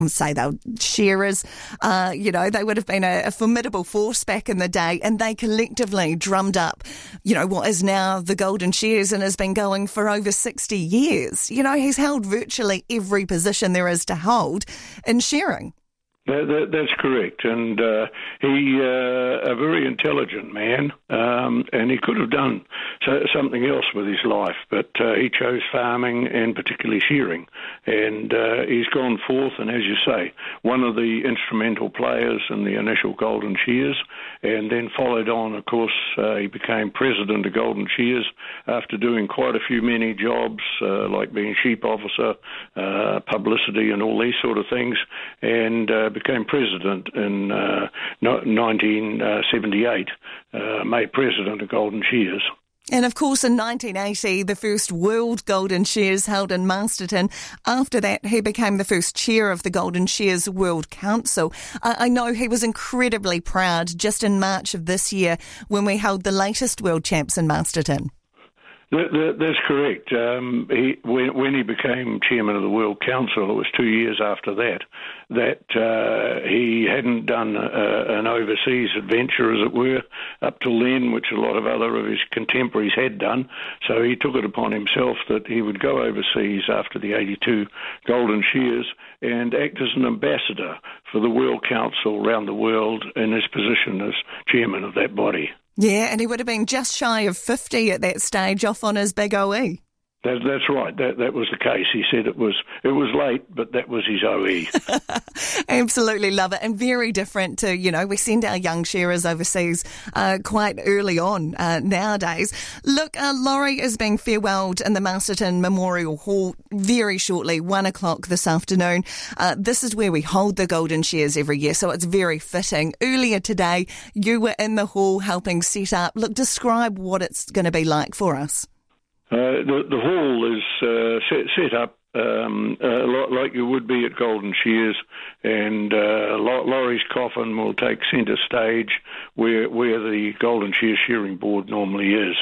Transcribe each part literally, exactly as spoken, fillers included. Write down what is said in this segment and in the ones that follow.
say they were shearers, uh, you know, they would have been a, a formidable force back in the day, and they collectively drummed up, you know, what is now the Golden Shears and has been going for over sixty years. You know, he's held virtually every position there is to hold in shearing. That, that, that's correct, and uh, he uh, a very intelligent man, um, and he could have done so, something else with his life, but uh, he chose farming and particularly shearing, and uh, he's gone forth, and as you say, one of the instrumental players in the initial Golden Shears, and then followed on, of course, uh, he became president of Golden Shears after doing quite a few many jobs, uh, like being sheep officer, uh, publicity and all these sort of things, and uh, became president in uh, nineteen seventy-eight, uh, made president of Golden Shears. And of course, in nineteen eighty, the first World Golden Shears held in Masterton. After that, he became the first chair of the Golden Shears World Council. Uh, I know he was incredibly proud just in March of this year when we held the latest World Champs in Masterton. That, that, that's correct. Um, he, when, when he became chairman of the World Council, it was two years after that, that uh, he hadn't done a, an overseas adventure, as it were, up till then, which a lot of other of his contemporaries had done. So he took it upon himself that he would go overseas after the eighty-two Golden Shears and act as an ambassador for the World Council around the world in his position as chairman of that body. Yeah, and he would have been just shy of fifty at that stage, off on his big O E. That, that's right. That that was the case. He said it was it was late, but that was his O E. Absolutely love it, and very different to, you know, we send our young shearers overseas uh, quite early on uh, nowadays. Look, uh, Laurie is being farewelled in the Masterton Memorial Hall very shortly, one o'clock this afternoon. Uh, this is where we hold the Golden Shears every year, so it's very fitting. Earlier today, you were in the hall helping set up. Look, describe what it's going to be like for us. Uh, the, the hall is uh, set, set up um, a lot like you would be at Golden Shears, and uh, Laurie's coffin will take centre stage where where the Golden Shears shearing board normally is.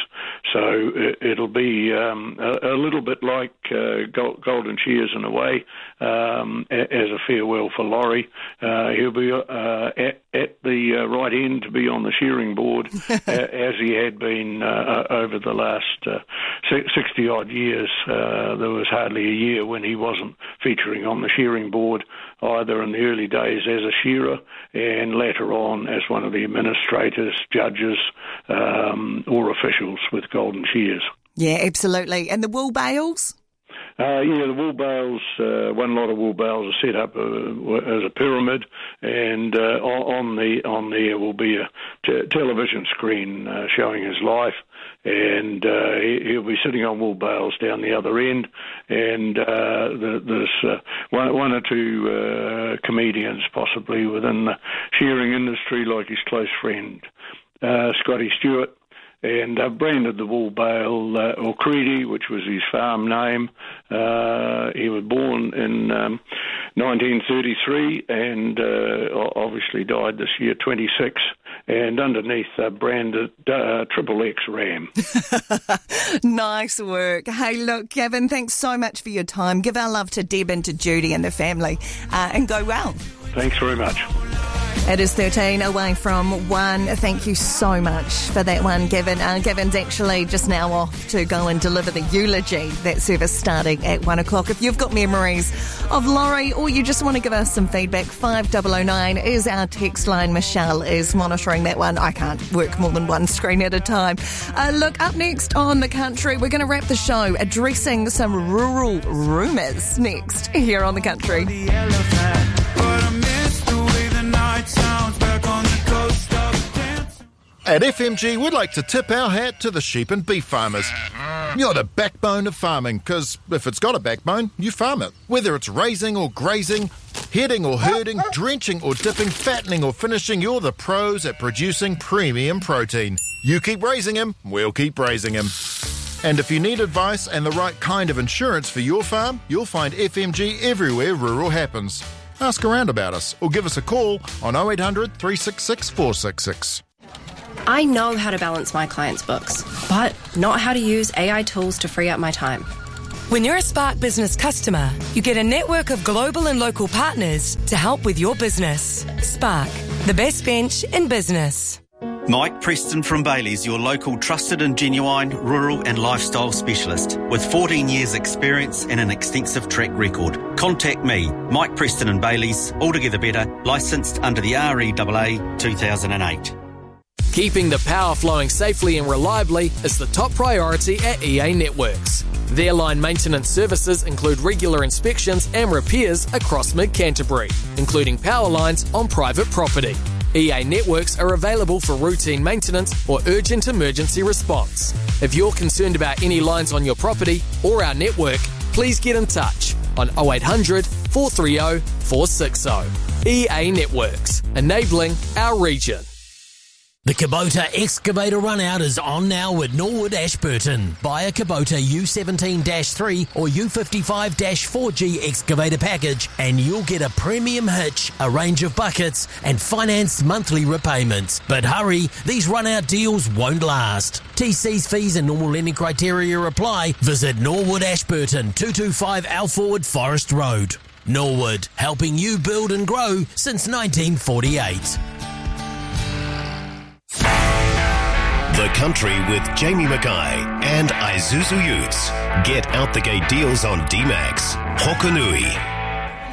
So it, it'll be um, a, a little bit like uh, Golden Shears in a way, um, as a farewell for Laurie. Uh, he'll be uh, at, at the uh, right end to be on the shearing board, as he had been uh, over the last uh, sixty-odd years. Uh, there was hardly a year when he wasn't featuring on the shearing board, either in the early days as a shearer and later on as one of the administrators, judges, um, or officials with Golden Shears. Yeah, absolutely. And the wool bales? Uh, yeah, the wool bales, uh, one lot of wool bales are set up uh, as a pyramid, and uh, on the on there will be a t- television screen uh, showing his life, and uh, he'll be sitting on wool bales down the other end, and uh, there's uh, one, one or two uh, comedians possibly within the shearing industry, like his close friend uh, Scotty Stewart. And I've branded the wool bale uh, O'Cready, which was his farm name. Uh, he was born in um, nineteen thirty-three and uh, obviously died this year, twenty-six. And underneath uh, branded uh, Triple X Ram. Nice work. Hey, look, Gavin, thanks so much for your time. Give our love to Deb and to Judy and the family, uh, and go well. Thanks very much. It is thirteen away from one. Thank you so much for that one, Gavin. Uh, Gavin's actually just now off to go and deliver the eulogy. That service starting at one o'clock. If you've got memories of Laurie or you just want to give us some feedback, five oh oh nine is our text line. Michelle is monitoring that one. I can't work more than one screen at a time. Uh, look, up next on The Country, we're going to wrap the show addressing some rural rumours next here on The Country. At F M G, we'd like to tip our hat to the sheep and beef farmers. You're the backbone of farming, because if it's got a backbone, you farm it. Whether it's raising or grazing, heading or herding, drenching or dipping, fattening or finishing, you're the pros at producing premium protein. You keep raising him, we'll keep raising him. And if you need advice and the right kind of insurance for your farm, you'll find F M G everywhere rural happens. Ask around about us or give us a call on oh eight hundred, three six six, four six six. I know how to balance my clients' books, but not how to use A I tools to free up my time. When you're a Spark Business customer, you get a network of global and local partners to help with your business. Spark, the best bench in business. Mike Preston from Bailey's, your local trusted and genuine rural and lifestyle specialist with fourteen years experience and an extensive track record. Contact me, Mike Preston and Bailey's, altogether better, licensed under the R E A A two thousand eight. Keeping the power flowing safely and reliably is the top priority at E A Networks. Their line maintenance services include regular inspections and repairs across mid-Canterbury, including power lines on private property. E A Networks are available for routine maintenance or urgent emergency response. If you're concerned about any lines on your property or our network, please get in touch on oh eight hundred, four three oh, four six oh. E A Networks, enabling our region. The Kubota Excavator Runout is on now at Norwood Ashburton. Buy a Kubota U seventeen dash three or U fifty-five dash four G excavator package and you'll get a premium hitch, a range of buckets and financed monthly repayments. But hurry, these runout deals won't last. T Cs, fees and normal lending criteria apply. Visit Norwood Ashburton, two twenty-five Alforward Forest Road. Norwood, helping you build and grow since nineteen forty-eight. The Country with Jamie Mackay and Isuzu Utes. Get out the gate deals on D-Max, Hokanui,